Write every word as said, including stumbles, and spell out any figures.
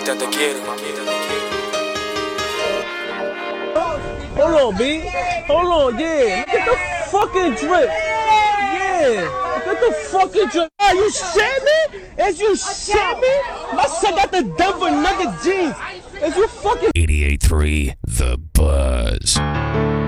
Mamita, te quiero. Hold on, B. Hold on, yeah. Look at the fucking drip. Yeah. Look at the fucking drip. Are you shit me? Is you shit me? My son got the Denver Nugget jeans. Is you fucking eighty-eight point three The